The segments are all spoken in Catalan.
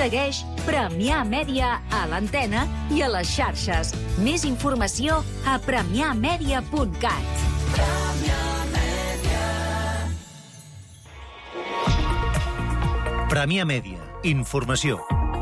Segueix Premià Mèdia a l'antena i a les xarxes. Més informació a premiamedia.cat. Premià Mèdia. Informació.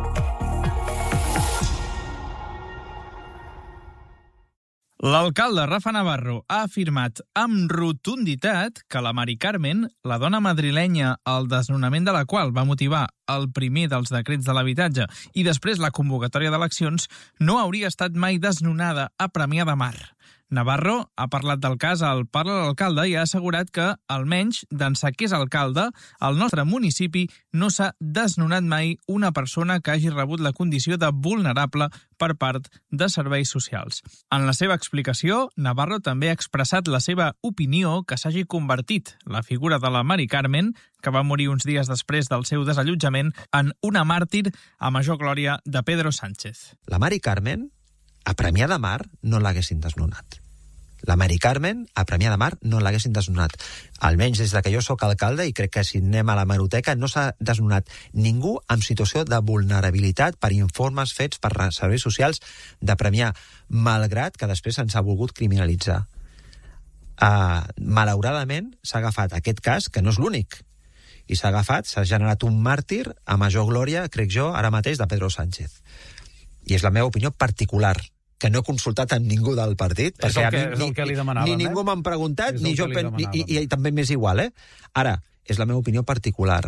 L'alcalde Rafa Navarro ha afirmat amb rotunditat que la Mari Carmen, la dona madrilenya el desnonament de la qual va motivar el primer dels decrets de l'habitatge i després la convocatòria d'eleccions, no hauria estat mai desnonada a Premià de Mar. Navarro ha parlat del cas al Parla l'Alcalde i ha assegurat que, almenys d'ençà que és alcalde, al nostre municipi no s'ha desnonat mai una persona que hagi rebut la condició de vulnerable per part de serveis socials. En la seva explicació, Navarro també ha expressat la seva opinió que s'hagi convertit la figura de la Mari Carmen, que va morir uns dies després del seu desallotjament, en una màrtir a major glòria de Pedro Sánchez. La Mari Carmen, a Premià de Mar, no l'haguessin desnonat. La Mari Carmen, a Premià de Mar, no l'haguessin desnonat. Almenys des que jo sóc alcalde, i crec que si anem a la hemeroteca, no s'ha desnonat ningú en situació de vulnerabilitat per informes fets per serveis socials de Premià, malgrat que després se'ns ha volgut criminalitzar. Malauradament, s'ha agafat aquest cas, que no és l'únic, i s'ha generat un màrtir a major glòria, crec jo, ara mateix, de Pedro Sánchez. I és la meva opinió particular, que no he consultat amb ningú del partit, perquè ni ningú m'han preguntat, ni jo, i també m'és igual, Ara, és la meva opinió particular.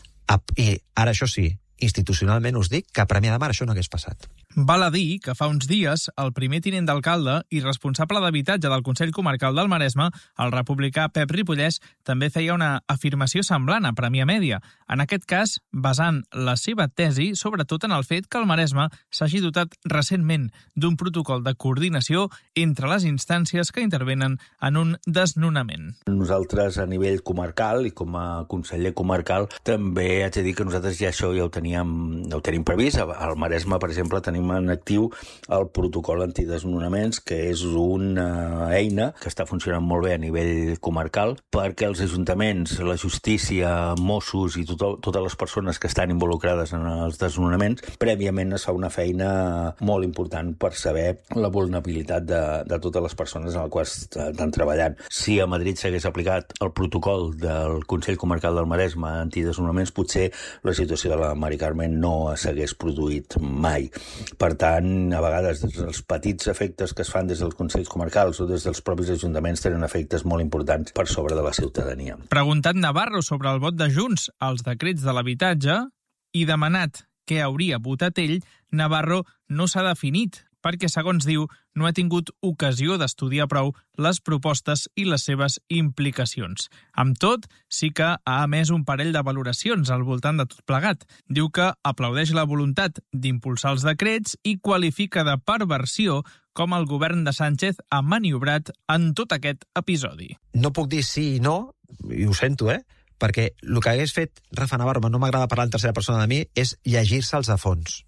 I ara, això sí, institucionalment us dic que a Premià de Mar això no hagués passat. Val a dir que fa uns dies el primer tinent d'alcalde i responsable d'habitatge del Consell Comarcal del Maresme, el republicà Pep Ripollès, també feia una afirmació semblant a Premià Mèdia. En aquest cas, basant la seva tesi sobretot en el fet que el Maresme s'hagi dotat recentment d'un protocol de coordinació entre les instàncies que intervenen en un desnonament. Nosaltres, a nivell comarcal i com a conseller comarcal, també haig de dir que nosaltres ja això ja ho tenim previst. Al Maresme, per exemple, tenim en actiu el protocol antidesnonaments, que és una eina que està funcionant molt bé a nivell comarcal perquè els ajuntaments, la justícia, Mossos i totes les persones que estan involucrades en els desnonaments, prèviament es fa una feina molt important per saber la vulnerabilitat de totes les persones en les quals estan treballant. Si a Madrid s'hagués aplicat el protocol del Consell Comarcal del Maresme antidesnonaments, potser la situació de la Mari Carmen no s'hagués produït mai. Per tant, a vegades els petits efectes que es fan des dels consells comarcals o des dels propis ajuntaments tenen efectes molt importants per sobre de la ciutadania. Preguntat Navarro sobre el vot de Junts als decrets de l'habitatge i demanat què hauria votat ell, Navarro no s'ha definit perquè, segons diu, no ha tingut ocasió d'estudiar prou les propostes i les seves implicacions. Amb tot, sí que ha emès un parell de valoracions al voltant de tot plegat. Diu que aplaudeix la voluntat d'impulsar els decrets i qualifica de perversió com el govern de Sánchez ha maniobrat en tot aquest episodi. No puc dir sí i no, i ho sento, perquè el que hagués fet Rafa Navarro, no m'agrada parlar en tercera persona de mi, és llegir-se'ls a fons.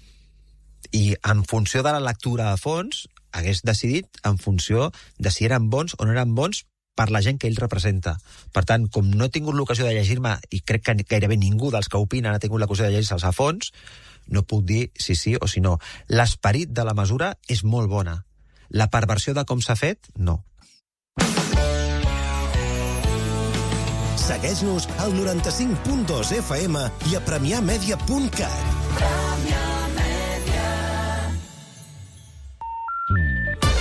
I en funció de la lectura a fons, hagués decidit en funció de si eren bons o no eren bons per la gent que ell representa. Per tant, com no he tingut l'ocasió de llegir-me, i crec que gairebé ningú dels que opinen ha tingut l'ocasió de llegir-se'ls a fons, no puc dir si sí o si no. L'esperit de la mesura és molt bona. La perversió de com s'ha fet, no. Segueix-nos al 95.2 FM i a premiamedia.cat.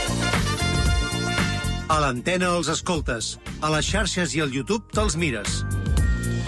A l'antena els escoltes, a les xarxes i al YouTube te'ls mires.